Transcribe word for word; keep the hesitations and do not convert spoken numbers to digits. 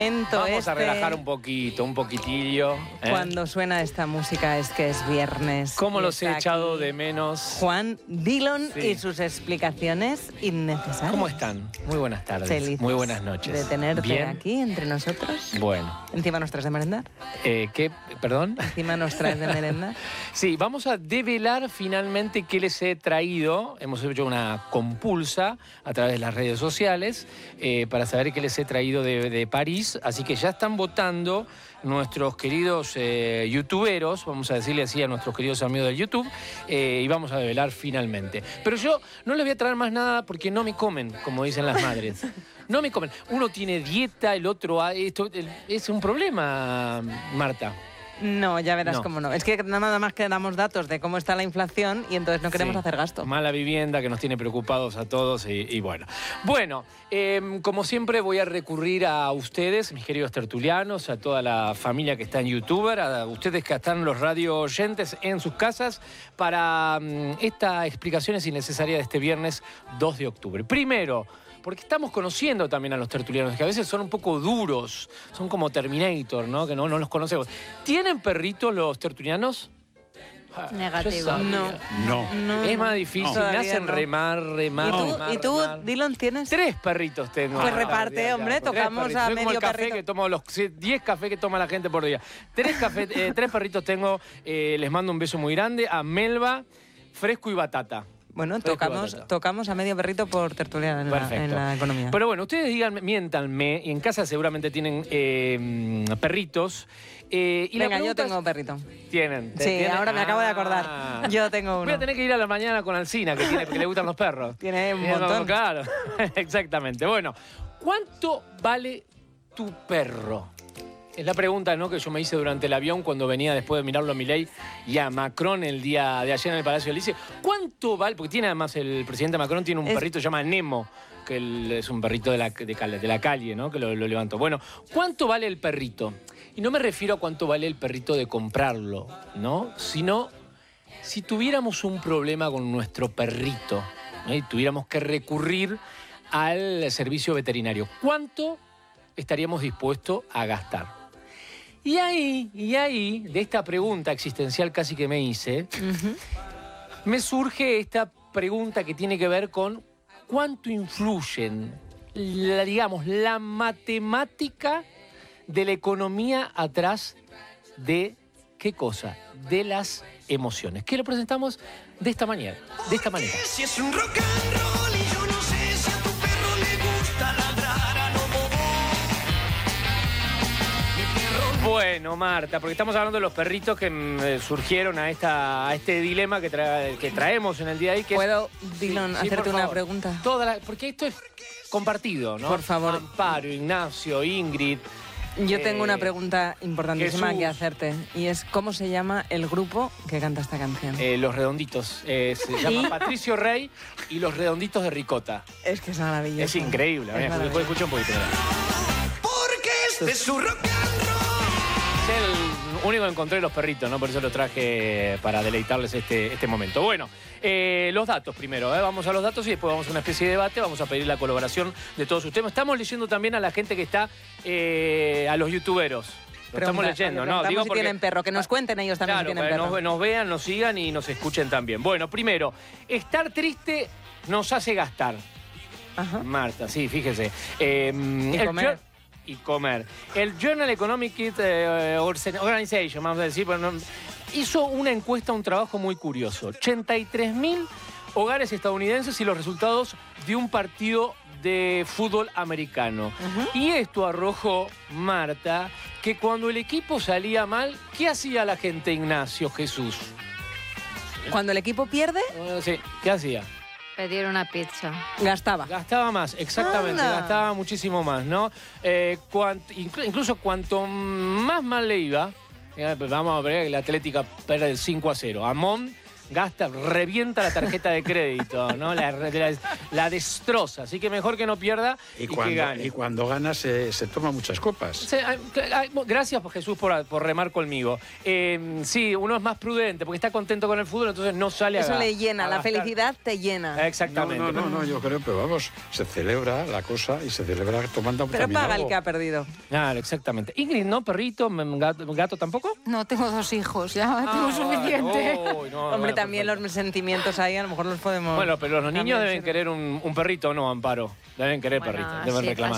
Vamos este, a relajar un poquito, un poquitillo. ¿eh? Cuando suena esta música es que es viernes. ¿Cómo los he echado aquí de menos? Juan Dillon Sí. y sus explicaciones innecesarias. ¿Cómo están? Muy buenas tardes. Felices Muy buenas noches. de tenerte ¿Bien? aquí entre nosotros. Bueno. Encima nos traes de merendar. Eh, ¿Qué? ¿Perdón? Encima nos traes de merendar. Sí, vamos a develar finalmente qué les he traído. Hemos hecho una compulsa a través de las redes sociales eh, para saber qué les he traído de, de París. Así que ya están votando nuestros queridos eh, youtuberos, vamos a decirle así a nuestros queridos amigos del YouTube, eh, y vamos a develar finalmente. Pero yo no les voy a traer más nada porque no me comen, como dicen las madres. No me comen. Uno tiene dieta, el otro... Esto, es un problema, Marta. No, ya verás No. cómo no. Es que nada más que damos datos de cómo está la inflación y entonces no queremos Sí. hacer gasto. Mala vivienda que nos tiene preocupados a todos y, y bueno. Bueno, eh, como siempre voy a recurrir a ustedes, mis queridos tertulianos, a toda la familia que está en YouTuber, a ustedes que están los radio oyentes en sus casas, para um, esta explicación es innecesaria de este viernes dos de octubre. Primero, porque estamos conociendo también a los tertulianos, que a veces son un poco duros, son como Terminator, ¿no? Que no, no los conocemos. ¿Tienen perritos los tertulianos? Ah, Negativo. yo sabía. No. No. No, Es no. más difícil, Todavía me hacen no. remar, remar, ¿Y tú, remar, ¿y tú remar. Dylan, tienes? Tres perritos tengo. Pues Ah, reparte, ya, hombre, ya. Tres tocamos perritos. a Soy como medio el café perrito. que tomo los diez cafés que toma la gente por día. Tres, café, eh, tres perritos tengo, eh, les mando un beso muy grande a Melba, Fresco y Batata. Bueno, Fresco y tocamos, batata. tocamos a medio perrito por tertuliana en, la, Perfecto. en la economía. Pero bueno, ustedes digan, miéntanme, y en casa seguramente tienen eh, perritos. Eh, y la Venga, yo pregunta tengo es- perrito. ¿Tienen? Sí, ¿Tienen? ahora me acabo de acordar. Ah. Yo tengo uno. Voy a tener que ir a la mañana con Alcina, que tiene, porque le gustan los perros. Tiene un Tiene- montón. Claro, exactamente. Bueno, ¿cuánto vale tu perro? Es la pregunta, ¿no?, que yo me hice durante el avión cuando venía después de mirarlo a Milei y a Macron el día de ayer en el Palacio de Elíseo. ¿Cuánto vale? Porque tiene además el presidente Macron tiene un Es- perrito que se llama Nemo, que el- es un perrito de la, de, cal- de la calle, ¿no?, que lo, lo levantó. Bueno, ¿cuánto vale el perrito? Y no me refiero a cuánto vale el perrito de comprarlo, ¿no?, sino si tuviéramos un problema con nuestro perrito, ¿no?, y tuviéramos que recurrir al servicio veterinario, ¿cuánto estaríamos dispuestos a gastar? Y ahí, y ahí, de esta pregunta existencial casi que me hice, Ujú. me surge esta pregunta que tiene que ver con cuánto influyen, la, digamos, la matemática de la economía atrás de, ¿qué cosa? De las emociones. Que lo presentamos de esta manera, de esta manera. Si es un rock and roll y yo no sé si a tu perro le gusta ladrar a lo bobo. Mi perro Bueno, Marta, porque estamos hablando de los perritos que mm, surgieron a, esta, a este dilema que, tra- que traemos en el día de hoy. Que es- ¿Puedo, Dylan, Sí, sí, hacerte por una favor. pregunta? Toda la- porque esto es compartido, ¿no? Por favor. Amparo, Ignacio, Ingrid. Yo eh, tengo una pregunta importantísima Jesús. que hacerte. Y es, ¿cómo se llama el grupo que canta esta canción? eh, los Redonditos. Eh, se llama ¿Y? Patricio Rey y los Redonditos de Ricota. Es que es maravilloso. Es increíble. Es mira, maravilloso. después escucha un poquito. mira. porque este es su rock and roll. Es el único que encontré de los perritos, ¿no? Por eso lo traje para deleitarles este, este momento. Bueno, eh, los datos primero, ¿eh? Vamos a los datos y después vamos a una especie de debate. Vamos a pedir la colaboración de todos ustedes. Estamos leyendo también a la gente que está, eh, a los youtuberos. Lo estamos Pregunta- leyendo, oye, ¿no? preguntamos si porque- tienen perro, que nos cuenten ellos también Claro, si tienen para que perro. nos, nos vean, nos sigan y nos escuchen también. Bueno, primero, estar triste nos hace gastar. Ajá. Marta, sí, fíjese. Eh, Y el comer. jour- Y comer. El Journal Economic eh, Organization, vamos a decir, pero no- hizo una encuesta, un trabajo muy curioso. ochenta y tres mil hogares estadounidenses y los resultados de un partido de fútbol americano. Ujú. Y esto arrojó, Marta, que cuando el equipo salía mal, ¿qué hacía la gente, Ignacio Jesús? Cuando el equipo pierde, Eh, sí, ¿qué hacía? Pedir una pizza. gastaba. Gastaba más, exactamente, Anda. gastaba muchísimo más, ¿no? Eh, cuant- inclu- incluso cuanto más mal le iba, eh, pues vamos a ver que la Atlética pierde el cinco a cero. Amón gasta, revienta la tarjeta de crédito, ¿no? La, la, la destroza. Así que mejor que no pierda y, Y que cuando, gane. y cuando gana se, se toma muchas copas. Sí, ay, ay, gracias, Jesús, por, por remar conmigo. Eh, sí, uno es más prudente porque está contento con el fútbol, entonces no sale a Eso le llena, a la gastar. felicidad te llena. Exactamente. No, no, no, no, yo creo, pero vamos, se celebra la cosa y se celebra tomando Pero también paga algo. el que ha perdido. Claro, exactamente. Ingrid, ¿no? ¿Perrito? ¿Gato, gato tampoco? No, tengo dos hijos, ya tengo Ah, suficiente. vale. Uy, no, Hombre, bueno, también perfecto. los sentimientos ahí a lo mejor los podemos... Bueno, pero los niños también deben sirve. querer un, un perrito, ¿no, Amparo? Deben querer Bueno, perrito, deben así- reclamar.